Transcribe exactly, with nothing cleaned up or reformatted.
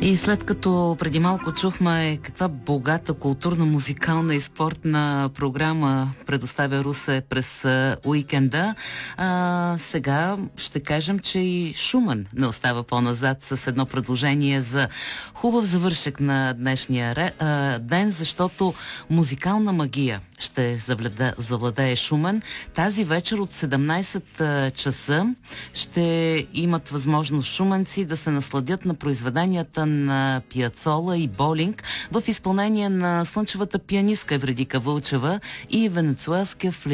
И след като преди малко чухме каква богата културно-музикална и спортна програма предоставя Русе през уикенда, а, сега ще кажем, че и Шуман не остава по-назад с едно предложение за хубав завършек на днешния ре, а, ден, защото музикална магия ще завладее, завладее Шуман. Тази вечер от седемнайсет часа ще имат възможност шуменци да се насладят на произведенията на Пиацола и Болинг в изпълнение на слънчевата пианистка Евредика Вълчева и венецуелския флейт